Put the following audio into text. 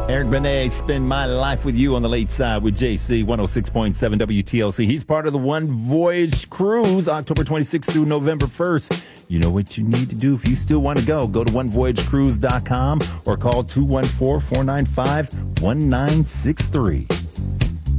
Eric Benet, Spend My Life With You on the Late Side with JC, 106.7 WTLC. He's part of the One Voyage Cruise, October 26th through November 1st. You know what you need to do if you still want to go. Go to onevoyagecruise.com or call 214-495-1963.